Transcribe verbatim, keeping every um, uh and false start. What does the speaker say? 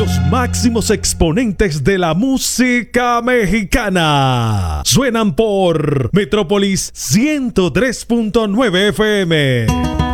Los máximos exponentes de la música mexicana suenan por Metrópolis ciento tres punto nueve F M.